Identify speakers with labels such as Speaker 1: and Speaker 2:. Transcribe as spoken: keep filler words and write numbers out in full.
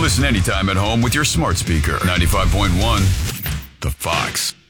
Speaker 1: Listen anytime at home with your smart speaker. ninety-five point one, The Fox.